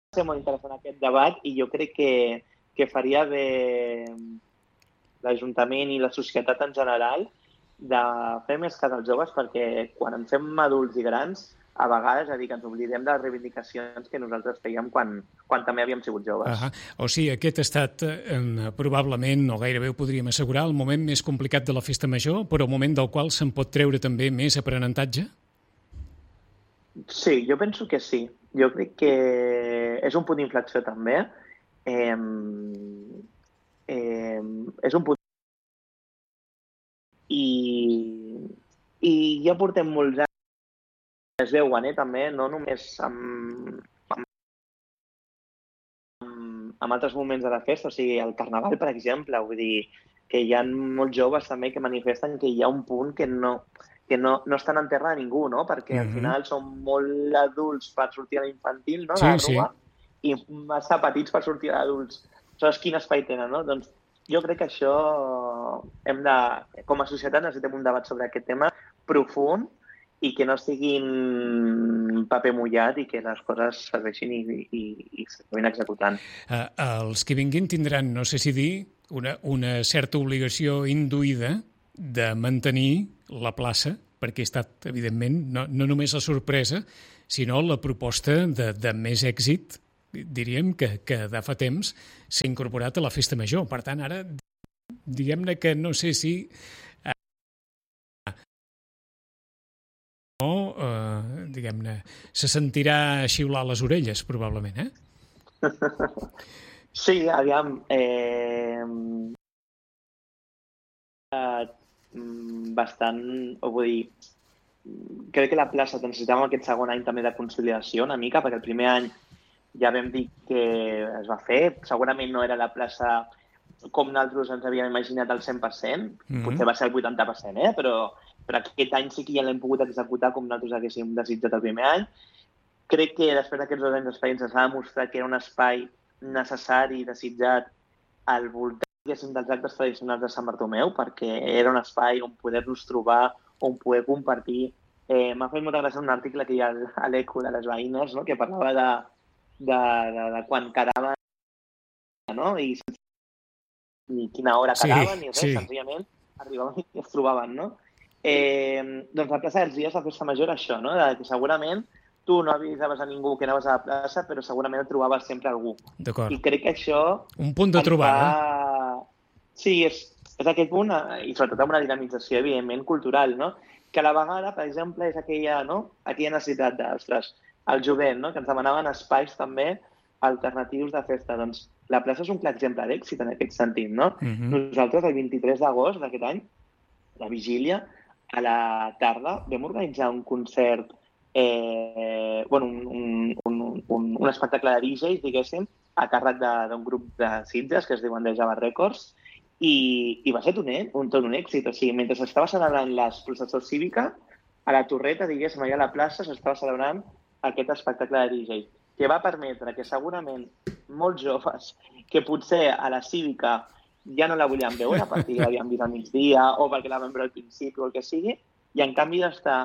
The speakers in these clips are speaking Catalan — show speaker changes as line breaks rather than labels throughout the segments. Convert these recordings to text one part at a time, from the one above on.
ser molt interessant aquest debat i jo crec que faria bé l'Ajuntament i la societat en general de fer més cas als joves perquè quan ens fem adults i grans a vegades, és a dir, que ens oblidem de les reivindicacions que nosaltres fèiem quan també havíem sigut joves.
O sigui, aquest ha estat probablement, o gairebé ho podríem assegurar, el moment més complicat de la festa major, però el moment del qual se'n pot treure també més aprenentatge?
Sí, jo penso que sí. Jo crec que és un punt d'inflexió també. És un punt i ja portem molts anys es veuen, també, no només amb altres moments de la festa, o sigui, el Carnaval, per exemple, vull dir que hi ha molts joves també que manifesten que hi ha un punt que no estan en terra de ningú, no? Perquè al final són molt adults per sortir a l'infantil, no?
Sí,
de la rua, i massa petits per sortir a l'adults. Aleshores, quin espai tenen, no? Doncs jo crec que això com a societat necessitem un debat sobre aquest tema profund i que no siguin paper mullat i que les coses serveixin i s'acabin executant.
Els que vinguin tindran, no sé si dir, una certa obligació induïda de mantenir la plaça, perquè ha estat, evidentment, no només la sorpresa, sinó la proposta de més èxit, diríem, que de fa temps s'ha incorporat a la festa major. Per tant, ara, diguem-ne que no sé si diguem-ne, se sentirà xiular les orelles, probablement,
Sí, aviam, bastant, o vull dir, crec que la plaça necessitàvem aquest segon any també de consolidació una mica, perquè el primer any ja vam dir que es va fer, segurament no era la plaça com nosaltres ens havíem imaginat al 100%, potser va ser el 80%, però aquest any sí que ja l'hem pogut executar com nosaltres haguéssim desitjat el primer any. Crec que després d'aquests 2 anys d'experiència s'ha demostrat que era un espai necessari i desitjat al voltant dels actes tradicionals de Sant Bartomeu, perquè era un espai on poder-nos trobar, on poder compartir. M'ha fet molta gràcia un article que hi ha a l'Eco de les veïnes, no? Que parlava de quan quedaven, no? I ni quina hora quedaven, ni res, senzillament arribaven i es trobaven, no? Doncs la plaça dels dies de festa major era això, no? Que segurament tu no avisaves a ningú que anaves a la plaça, però segurament et trobaves sempre algú.
D'acord.
I crec que això...
Un punt de trobada.
Sí, és aquest punt, i sobretot amb una dinamització, evidentment, cultural, no? Que a la vegada, per exemple, és aquella necessitat d'ostres, el jovent, no? Que ens demanaven espais també alternatius de festa. Doncs la plaça és un clar exemple d'èxit en aquest sentit, no? Nosaltres, el 23 d'agost d'aquest any, la vigília, a la tarda, vam organitzar un concert, un espectacle de DJs, diguéssim, a càrrec d'un grup de Sitges que es diuen The Java Records, i va ser tot un èxit. O sigui, mentre s'estava celebrant la processó cívica, a la torreta, diguéssim, allà a la plaça, s'estava celebrant aquest espectacle de DJs, que va permetre que segurament molts joves que potser a la cívica ja no la volien veure perquè l'havien vist al migdia o perquè la vam veure al principi o el que sigui, i en canvi d'estar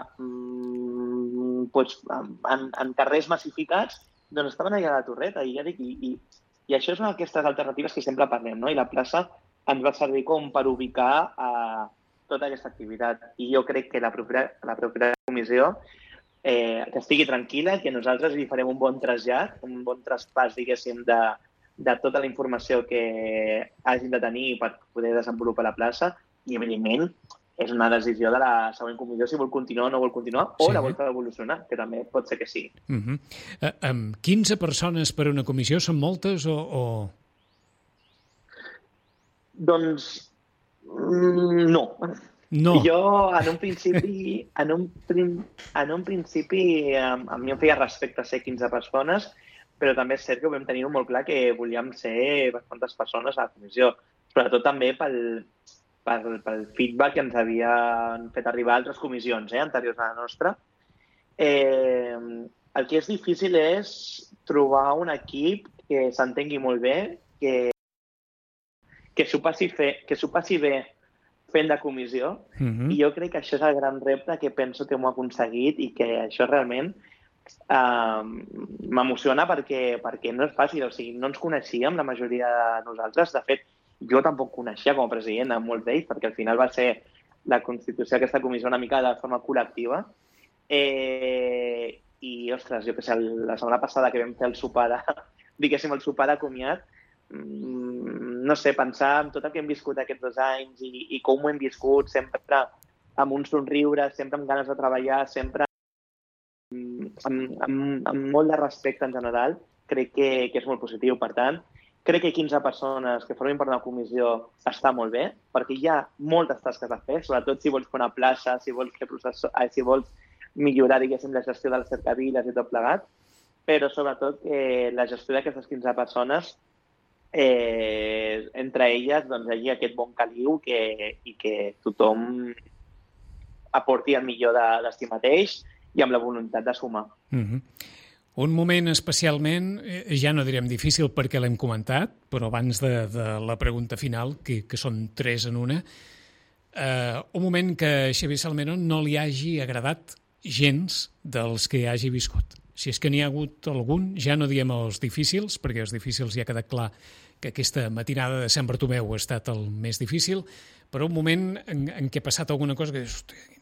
en carrers massificats, doncs estaven allà a la torreta. I ja dic, i això és una d'aquestes alternatives que sempre parlem, no? I la plaça ens va servir com per ubicar tota aquesta activitat. I jo crec que la propera comissió que estigui tranquil·la, que nosaltres li farem un bon trasllat, un bon traspàs, diguéssim, de tota la informació que hagin de tenir per poder desenvolupar la plaça, i, evidentment, és una decisió de la següent comissió si vol continuar o no vol continuar, o la vol evolucionar, que també pot ser que sí.
15 persones per una comissió són moltes o...?
Doncs no.
No.
Jo, en un principi, a mi em feia respecte ser 15 persones, però també és cert que ho vam tenir molt clar que volíem ser bastantes persones a la comissió, sobretot també pel feedback que ens havien fet arribar altres comissions anteriors a la nostra. El que és difícil és trobar un equip que s'entengui molt bé, que s'ho passi bé fent de comissió, i jo crec que això és el gran repte que penso que m'ho ha aconseguit i que això realment m'emociona perquè no és fàcil, o sigui, no ens coneixíem la majoria de nosaltres. De fet, jo tampoc coneixia com a president a molts d'ells, perquè al final va ser la constitució d'aquesta comissió una mica de forma col·lectiva. I, ostres, jo què sé, la setmana passada que vam fer el sopar diguéssim, el sopar de comiat, no sé, pensar en tot el que hem viscut aquests 2 anys i com ho hem viscut, sempre amb un somriure, sempre amb ganes de treballar, sempre amb molt de respecte en general, crec que és molt positiu. Per tant, crec que 15 persones que formin part d'una comissió està molt bé, perquè hi ha moltes tasques a fer, sobretot si vols fer una plaça, si vols millorar, diguéssim, la gestió de les cercaviles i tot plegat, però sobretot la gestió d'aquestes 15 persones, entre elles doncs, hi hagi aquest bon caliu i que tothom aporti el millor de si mateix i amb la voluntat de sumar.
Un moment especialment, ja no direm difícil perquè l'hem comentat, però abans de la pregunta final, que són 3 en una, un moment que a Xavier Salmerón no li hagi agradat gens dels que hagi viscut. Si és que n'hi ha hagut algun, ja no diem els difícils, perquè els difícils ja ha quedat clar que aquesta matinada de Sant Bartomeu ha estat el més difícil, però un moment en què ha passat alguna cosa que dius,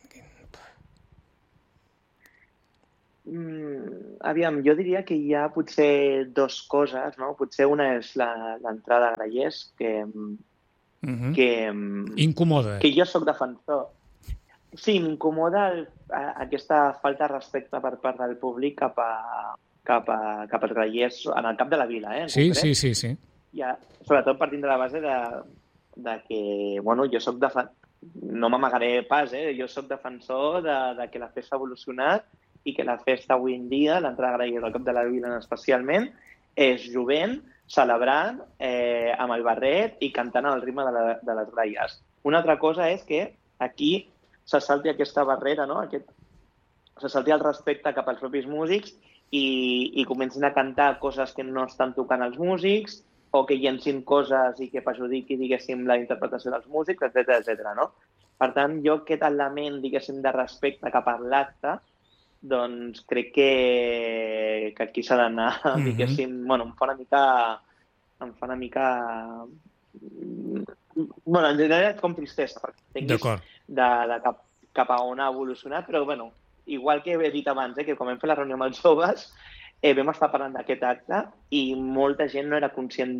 aviam, jo diria que hi ha potser 2 coses, no? Potser una és l'entrada a Grallers, que
incomoda.
Que jo sóc defensor. Sí, m'incomoda aquesta falta de respecte per part del públic cap als Grallers en el cap de la vila,
Sí.
Ja, sobretot partint de la base de que, bueno, jo sóc no m'amagaré pas, jo sóc defensor de que la festa ha evolucionat i que la festa avui en dia, l'entrada a Grallers al cap de la vila especialment, és jovent, celebrant amb el barret i cantant al ritme de les gralles. Una altra cosa és que aquí se salti aquesta barrera, no? Se salti el respecte cap als propis músics i comencin a cantar coses que no estan tocant els músics o que llencin coses i que perjudiqui, diguéssim, la interpretació dels músics, etc. No? Per tant, jo aquest element, diguéssim, de respecte cap a l'acte, doncs crec que aquí s'ha d'anar, diguéssim, bueno, em fa una mica... Bueno, en general com tristesa, perquè entenguis cap a on ha evolucionat, però, bueno, igual que he dit abans, que quan vam fer la reunió amb els joves, vam estar parlant d'aquest acte i molta gent no era conscient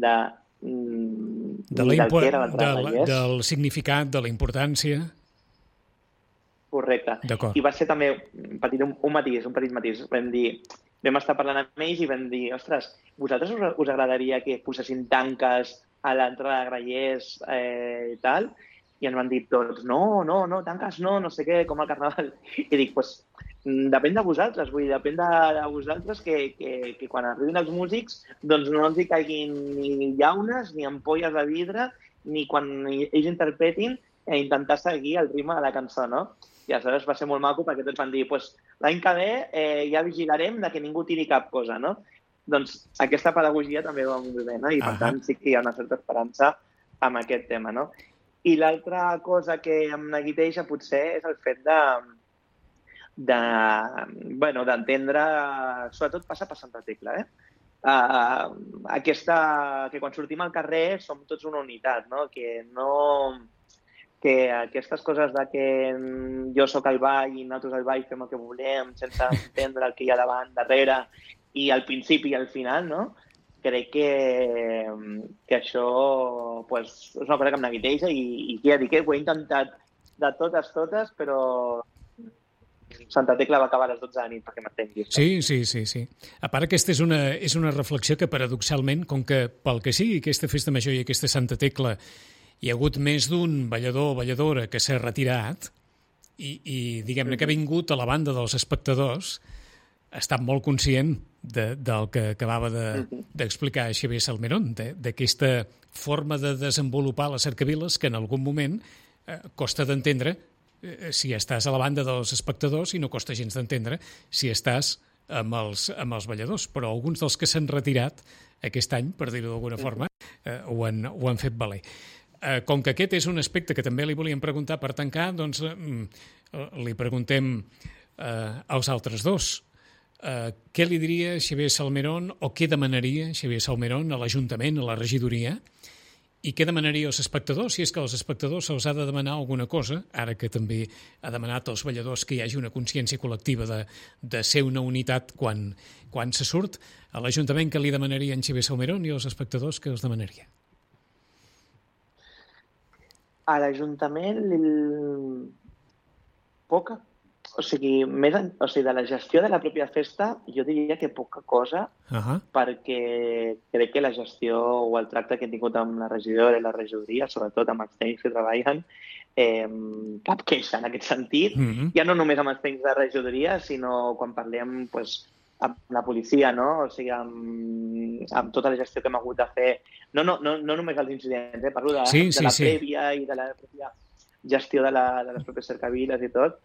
del significat, de la importància.
Correcte. I va ser també un petit matís. Vam estar parlant amb ells i vam dir, ostres, vosaltres us agradaria que posessin tanques a l'entrada de Grallers i tal? I ens van dir tots, no, tanques no sé què, com al Carnaval. I dic, doncs, depèn de vosaltres, depèn de vosaltres que quan arribin els músics doncs no ens hi caiguin ni llaunes, ni ampolles de vidre, ni quan ells interpretin intentar seguir el ritme de la cançó, no? I aleshores va ser molt maco perquè tots van dir, doncs l'any que ve ja vigilarem que ningú tiri cap cosa, no? Doncs aquesta pedagogia també va molt bé, no? I per tant sí que hi ha una certa esperança amb aquest tema, no? I l'altra cosa que em neguiteja potser és el fet d'entendre, sobretot passa per Santa Tecla, que quan sortim al carrer som tots una unitat, no? Que aquestes coses de que jo sóc al ball i nosaltres al ball fem el que volem sense entendre el que hi ha davant, darrere i al principi i al final, no? Crec que això és una cosa que em neguiteja i ja dic que ho he intentat de totes, però Santa Tecla va acabar a les 12 de la nit, perquè m'entenguis.
Sí. A part, aquesta és una reflexió que, paradoxalment, com que pel que sigui aquesta festa major i aquesta Santa Tecla hi ha hagut més d'un ballador o balladora que s'ha retirat i diguem-ne que ha vingut a la banda dels espectadors, ha estat molt conscient del que acabava d'explicar Xavier Salmerón, d'aquesta forma de desenvolupar les cercaviles que en algun moment costa d'entendre si estàs a la banda dels espectadors i no costa gens d'entendre si estàs amb els balladors. Però alguns dels que s'han retirat aquest any, per dir-ho d'alguna forma, ho han fet valer. Com que aquest és un aspecte que també li volíem preguntar per tancar, doncs li preguntem als altres dos. què li diria Xavier Salmerón o què demanaria Xavier Salmerón a l'Ajuntament, a la regidoria, i què demanaria als espectadors, si és que als espectadors se'ls ha de demanar alguna cosa, ara que també ha demanat als balladors que hi hagi una consciència col·lectiva de ser una unitat quan se surt, a l'Ajuntament que li demanaria en Xavier Salmerón i als espectadors que els demanaria?
A l'Ajuntament, poca, o sigui, de la gestió de la pròpia festa, jo diria que poca cosa, perquè crec que la gestió o el tracte que he tingut amb la regidora i la regidoria, sobretot amb els tècnics que treballen, cap queixa en aquest sentit, ja no només amb els tècnics de regidoria, sinó quan parlem amb la policia, no? O sigui, amb tota la gestió que hem hagut de fer, no només els incidents, parlo de la prèvia i de la pròpia gestió de les pròpies cercaviles i tot,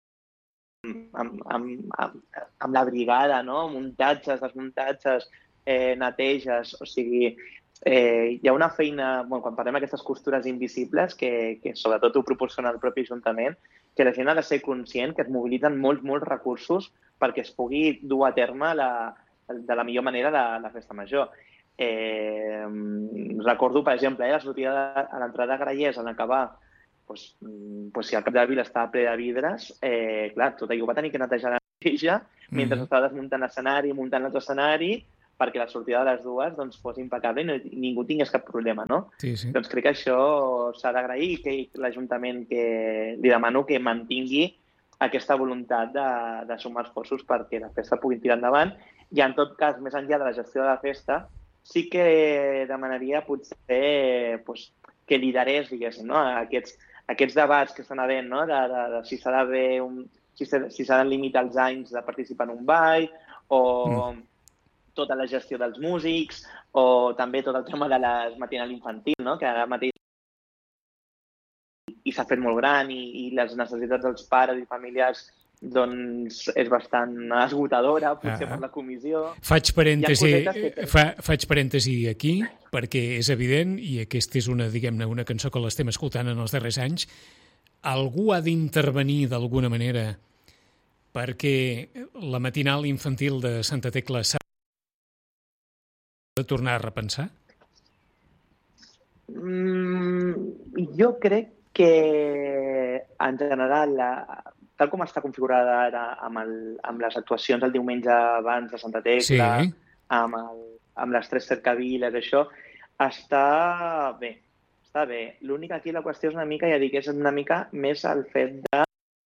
amb la brigada, no? Muntatges, desmuntatges, neteges, o sigui, hi ha una feina, quan parlem d'aquestes costures invisibles, que sobretot ho proporciona el propi Ajuntament, que la gent ha de ser conscient que es mobilitzen molts recursos perquè es pugui dur a terme de la millor manera la festa major. Recordo, per exemple, la sortida a l'entrada de Grallers, en acabar, si el cap de la vila estava ple de vidres, clar, tot allò va tenir que netejar la neteja mentre estava desmuntant l'escenari, muntant l'altre escenari, perquè la sortida de les dues fos impecable i ningú tingués cap problema, no?
Sí.
Doncs crec que això s'ha d'agrair i que l'Ajuntament li demano que mantingui aquesta voluntat de sumar esforços perquè la festa pugui tirar endavant i, en tot cas, més enllà de la gestió de la festa, sí que demanaria potser que liderés, diguéssim, no? Aquests debats que estan havent, no? De si s'ha de limitar els anys de participar en un ball o tota la gestió dels músics o també tot el tema de les matinal infantil, no? Que ara mateix i s'ha fet molt gran i les necessitats dels pares i familiars és bastant esgotadora, potser per la comissió.
Faig parèntesi aquí, perquè és evident, i aquesta és una cançó que l'estem escoltant en els darrers anys, algú ha d'intervenir d'alguna manera perquè la matinal infantil de Santa Tecla s'ha de tornar a repensar?
Jo crec que, en general, tal com està configurada ara amb les actuacions el diumenge abans de Santa Tecla, amb les 3 cercaviles, això, està bé. Està bé. L'únic aquí la qüestió és una mica, ja dic, és una mica més el fet de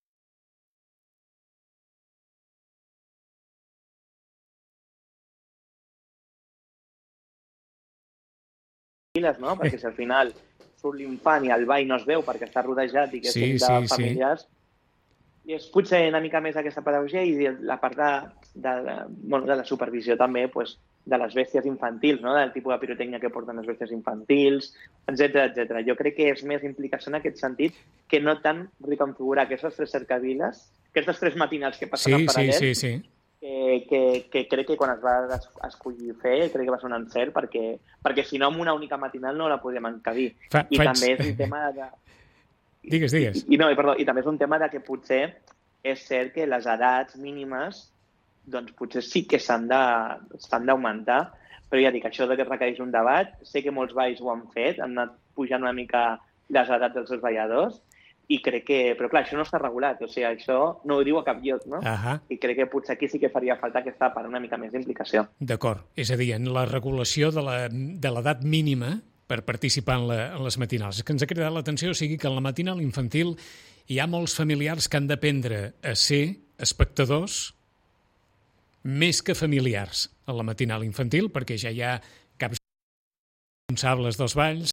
no? Perquè si al final surt l'infant i el ball no es veu perquè està rodejat i que és de familiars, i és potser una mica més aquesta pedagogia i la part de la supervisió també de les bèsties infantils, no? Del tipus de pirotècnia que porten les bèsties infantils, etc. Jo crec que és més implicació en aquest sentit que no tant reconfigurar aquestes 3 cercaviles, aquestes 3 matinals que passen en paral·lel, que crec que quan es va escollir fer, crec que va ser un encert, perquè si no amb una única matinal no la podem encabir. I també és un tema de...
Digues.
I també és un tema de que potser és cert que les edats mínimes potser sí que s'han d'augmentar, però ja dic, això que requereix un debat, sé que molts balls ho han fet, han anat pujant una mica les edats dels seus balladors, i crec que... Però clar, això no està regulat, o sigui, això no ho diu a cap lloc, no? I crec que potser aquí sí que faria falta aquesta part una mica més d'implicació.
D'acord. És a dir, en la regulació de l'edat mínima per participar en les matinals. És que ens ha cridat l'atenció, o sigui que en la matinal infantil hi ha molts familiars que han d'aprendre a ser espectadors més que familiars a la matinal infantil, perquè ja hi ha caps responsables dels balls,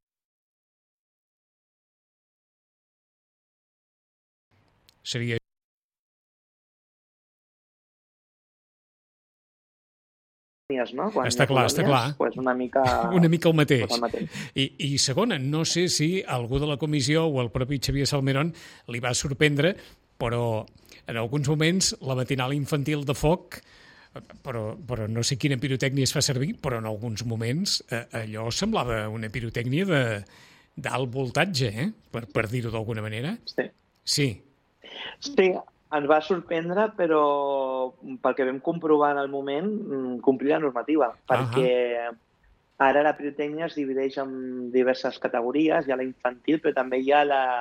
seria
no?
Està clar.
Una mica
el mateix. I segona, no sé si algú de la comissió o el propi Xavier Salmerón li va sorprendre, però en alguns moments la matinal infantil de foc, però no sé quina pirotècnia es fa servir, però en alguns moments allò semblava una pirotècnia d'alt voltatge, per dir-ho d'alguna manera.
Sí, ens va sorprendre, però pel que vam comprovar en el moment, complir la normativa, perquè ara la pirotècnia es divideix en diverses categories, hi ha la infantil, però també hi ha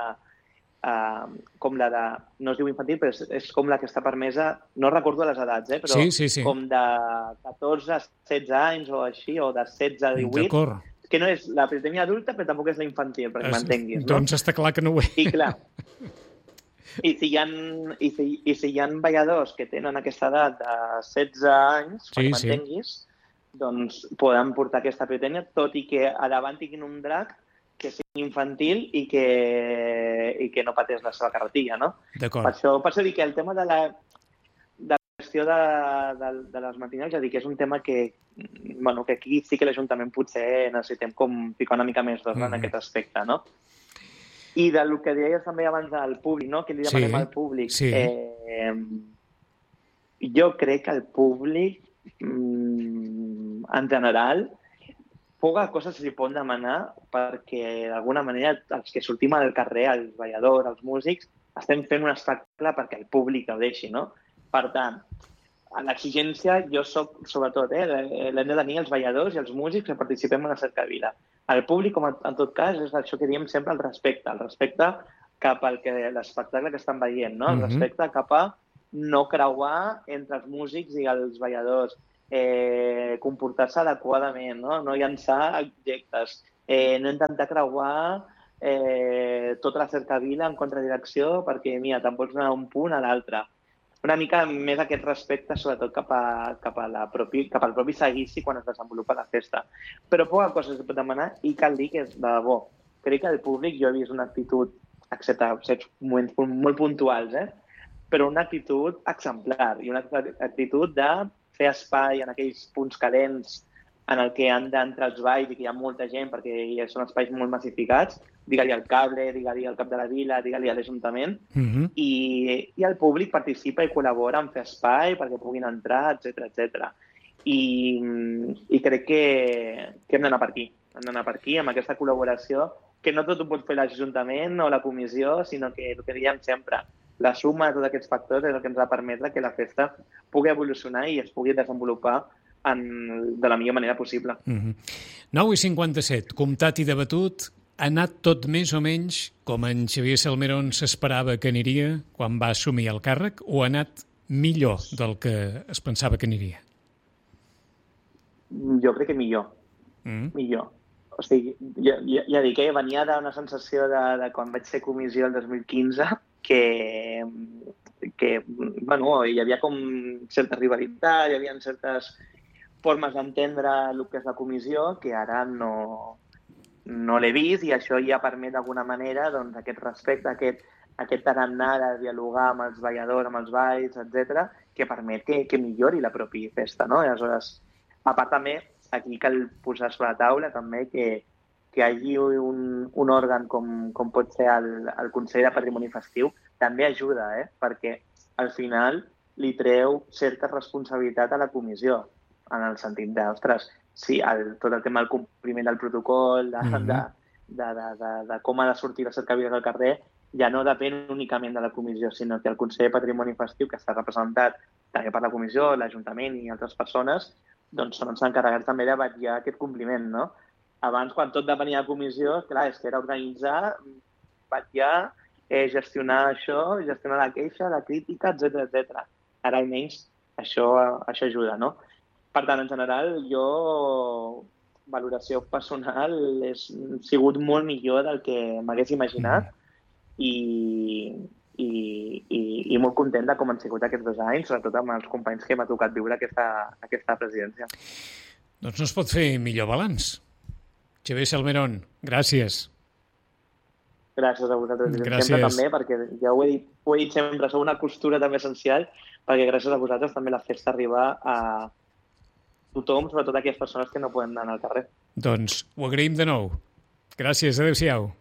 com la de... No es diu infantil, però és com la que està permesa, no recordo les edats, però
sí.
com de 14 a 16 anys o així, o de 16 a 18.
D'acord.
Que no és la pirotècnia adulta, però tampoc és la infantil, perquè m'entenguis. No?
Doncs està clar que no ho és.
I clar, i si hi ha balladors que tenen aquesta edat de 16 anys, perquè m'entenguis, doncs poden portar aquesta pirotècnia, tot i que a davant tinguin un drac que sigui infantil i que no patés la seva carretilla, no?
D'acord.
Per això dic que el tema de la gestió de les matinals, ja dic que és un tema que aquí sí que l'Ajuntament potser necessitem com ficar una mica més d'ordre en aquest aspecte, no? I del que deies també abans del públic, no? Que li demanem al públic. Jo crec que el públic, en general, poca cosa se li pot demanar perquè, d'alguna manera, els que sortim al carrer, els balladors, els músics, estem fent un espectacle perquè el públic el deixi, no? Per tant, a l'exigència jo soc, sobretot, l'hem de tenir els balladors i els músics que participem en la cercavila. El públic, com en tot cas, és això que diem sempre, el respecte cap al l'espectacle que estan veient, no? El respecte cap a no creuar entre els músics i els balladors, comportar-se adequadament, no llançar objectes, no intentar creuar tota la cercavila en contradirecció perquè, mira, te'n vols anar d'un punt a l'altre. Una mica més aquest respecte, sobretot cap al propi seguici quan es desenvolupa la festa. Però poca cosa es pot demanar i cal dir que és de debò. Crec que el públic, jo he vist una actitud, excepte certs moments molt puntuals, però una actitud exemplar i una actitud de fer espai en aquells punts calents en el que han d'entrar els balls i que hi ha molta gent perquè són espais molt massificats, digue-li al cable, digue-li al cap de la vila, digue-li a l'Ajuntament, i el públic participa i col·labora en fer espai perquè puguin entrar, etc. I crec que hem d'anar per aquí. Hem d'anar per aquí amb aquesta col·laboració, que no tot ho pot fer l'Ajuntament o la comissió, sinó que el que diem sempre, la suma de tots aquests factors és el que ens ha de permetre que la festa pugui evolucionar i es pugui desenvolupar de la millor manera possible.
9:57, comptat i debatut, ha anat tot més o menys com en Xavier Salmerón s'esperava que aniria quan va assumir el càrrec, o ha anat millor del que es pensava que aniria?
Jo crec que millor. Millor. O sigui, ja dic, venia d'una sensació de quan vaig ser comissió el 2015 que hi havia com certa rivalitat, hi havia certes formes d'entendre el que és la comissió que ara no l'he vist, i això ja permet d'alguna manera aquest respecte, aquest tarannà de dialogar amb els balladors, amb els balls, etc., que permet que millori la pròpia festa, no? Aleshores, a part també, aquí cal posar sobre la taula també que hi hagi un òrgan com pot ser el Consell de Patrimoni Festiu, també ajuda, perquè al final li treu certa responsabilitat a la comissió, en el sentit de, ostres, sí, tot el tema del compliment del protocol, de com ha de sortir la cercavila al carrer, ja no depèn únicament de la comissió, sinó que el Consell de Patrimoni Festiu, que està representat també per la comissió, l'Ajuntament i altres persones, doncs són els encarregats també de vetllar aquest compliment, no? Abans, quan tot depenia de la comissió, clar, és que era organitzar, vetllar, gestionar això, gestionar la queixa, la crítica, etc. Ara almenys això ajuda, no? Per tant, en general, valoració personal, ha sigut molt millor del que m'hagués imaginat i molt content de com han sigut aquests 2 anys, sobretot amb els companys que m'ha tocat viure aquesta presidència.
Doncs no es pot fer millor balanç. Xavier Salmerón, gràcies.
Gràcies a vosaltres.
Gràcies.
Sempre també, perquè ja ho he dit sempre, sou una costura també essencial, perquè gràcies a vosaltres també la festa arriba a tothom, sobretot a aquelles persones que no poden anar al carrer.
Doncs ho agraïm de nou. Gràcies, adéu-siau.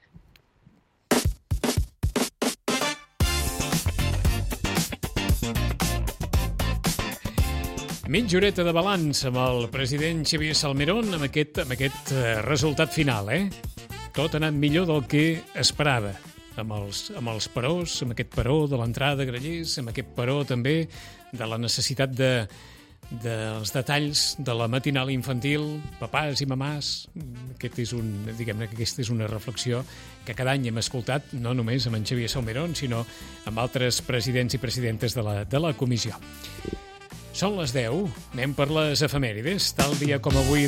Mitja horeta de balanç amb el president Xavier Salmerón amb aquest resultat final, Tot ha anat millor del que esperava. amb els perós, amb aquest peró de l'entrada de Grallers, amb aquest peró també de la necessitat dels detalls de la matinal infantil, papàs i mamàs. Aquesta és una reflexió que cada any hem escoltat, no només amb en Xavier Salmerón, sinó amb altres presidents i presidentes de la comissió. Són les 10, anem per les efemèrides, tal dia com avui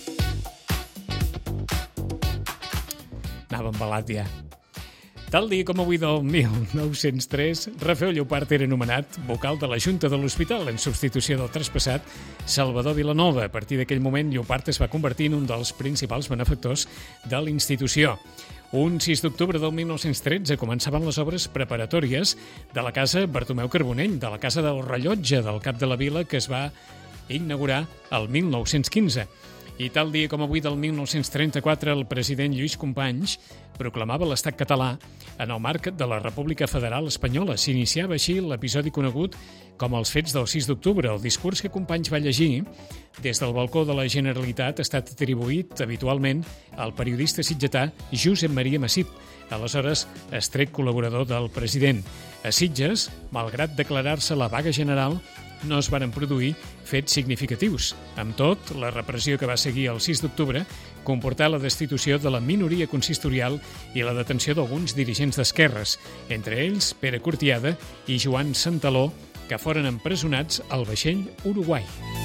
Anava embalat ja. Tal dia com avui del 1903, Rafael Llopart era nomenat vocal de la Junta de l'Hospital en substitució del traspassat Salvador Vilanova. A partir d'aquell moment, Llopart es va convertir en un dels principals benefactors de la institució. Un 6 d'octubre del 1913 començaven les obres preparatòries de la casa Bartomeu Carbonell, de la Casa del Rellotge del cap de la Vila, que es va inaugurar el 1915. I tal dia com avui del 1934, el president Lluís Companys proclamava l'estat català en el marc de la República Federal Espanyola. S'iniciava així l'episodi conegut com els fets del 6 d'octubre. El discurs que Companys va llegir des del balcó de la Generalitat ha estat atribuït habitualment al periodista sitgetà Josep Maria Massip, aleshores estret col·laborador del president. A Sitges, malgrat declarar-se la vaga general, no es varen produir fets significatius. Amb tot, la repressió que va seguir el 6 d'octubre comportà la destitució de la minoria consistorial i la detenció d'alguns dirigents d'esquerres, entre ells Pere Cortiada i Joan Santaló, que foren empresonats al vaixell Uruguai.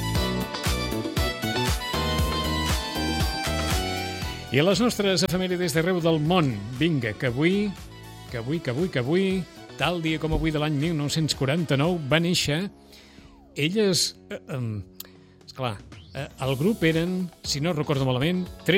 I a les nostres efemèrides d'arreu del món, vinga, que avui, tal dia com avui de l'any 1949, va néixer elles, esclar, el grup eren, si no recordo malament,